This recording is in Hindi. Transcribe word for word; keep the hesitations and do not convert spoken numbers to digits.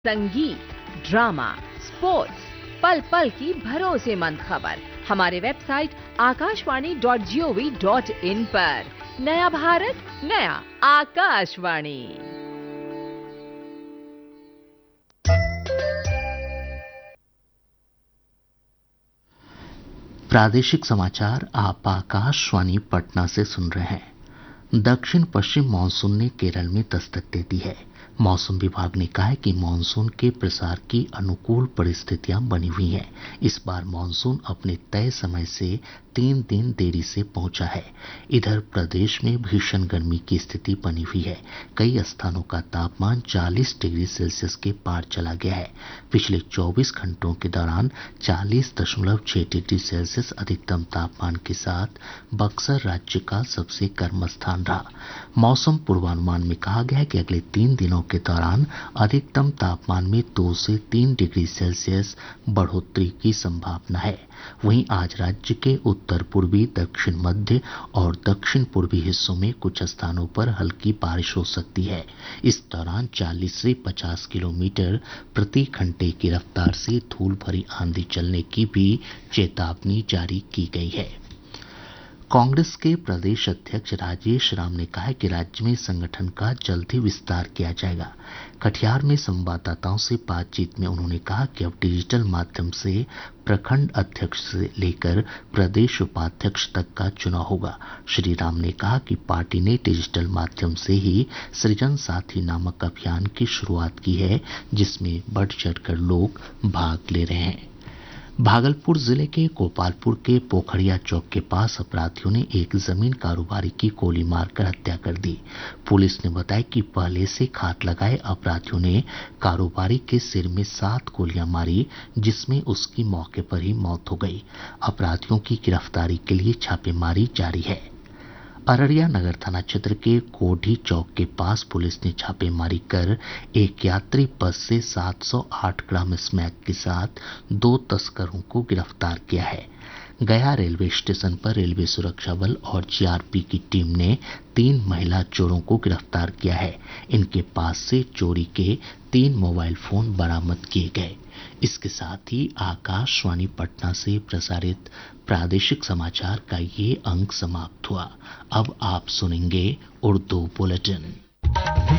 संगीत, ड्रामा, स्पोर्ट्स, पल पल की भरोसेमंद खबर हमारे website Akashvani dot G O V dot in पर। नया भारत, नया आकाशवाणी। प्रादेशिक समाचार आप आकाशवाणी पटना से सुन रहे हैं। दक्षिण पश्चिम मानसून ने केरल में दस्तक दे दी है। मौसम विभाग ने कहा है कि मानसून के प्रसार की अनुकूल परिस्थितियां बनी हुई हैं। इस बार मानसून अपने तय समय से तीन दिन देरी से पहुंचा है। इधर प्रदेश में भीषण गर्मी की स्थिति बनी हुई है। कई स्थानों का तापमान चालीस डिग्री सेल्सियस के पार चला गया है। पिछले चौबीस घंटों के दौरान चालीस दशमलव छह डिग्री सेल्सियस अधिकतम तापमान के साथ बक्सर राज्य का सबसे गर्म स्थान रहा। मौसम पूर्वानुमान में कहा गया है कि अगले तीन दिनों के दौरान अधिकतम तापमान में दो से तीन डिग्री सेल्सियस बढ़ोतरी की संभावना है। वहीं आज राज्य के उत्तर पूर्वी, दक्षिण मध्य और दक्षिण पूर्वी हिस्सों में कुछ स्थानों पर हल्की बारिश हो सकती है। इस दौरान चालीस से पचास किलोमीटर प्रति घंटे की रफ्तार से धूल भरी आंधी चलने की भी चेतावनी जारी की गई है। कांग्रेस के प्रदेश अध्यक्ष राजेश राम ने कहा है कि राज्य में संगठन का जल्द ही विस्तार किया जाएगा। कटिहार में संवाददाताओं से बातचीत में उन्होंने कहा कि अब डिजिटल माध्यम से प्रखंड अध्यक्ष से लेकर प्रदेश उपाध्यक्ष तक का चुनाव होगा। श्री राम ने कहा कि पार्टी ने डिजिटल माध्यम से ही सृजन साथी नामक अभियान की शुरुआत की है, जिसमें बढ़ चढ़कर लोग भाग ले रहे हैं। भागलपुर जिले के गोपालपुर के पोखरिया चौक के पास अपराधियों ने एक जमीन कारोबारी की गोली मारकर हत्या कर दी। पुलिस ने बताया कि पहले से घात लगाए अपराधियों ने कारोबारी के सिर में सात गोलियां मारी, जिसमें उसकी मौके पर ही मौत हो गई। अपराधियों की गिरफ्तारी के लिए छापेमारी जारी है। अररिया नगर थाना क्षेत्र के कोढ़ी चौक के पास पुलिस ने छापेमारी कर एक यात्री बस से सात सौ आठ ग्राम स्मैक के साथ दो तस्करों को गिरफ्तार किया है। गया रेलवे स्टेशन पर रेलवे सुरक्षा बल और जी आर पी की टीम ने तीन महिला चोरों को गिरफ्तार किया है। इनके पास से चोरी के तीन मोबाइल फोन बरामद किए गए। इसके साथ ही आकाशवाणी पटना से प्रसारित प्रादेशिक समाचार का ये अंक समाप्त हुआ। अब आप सुनेंगे उर्दू बुलेटिन।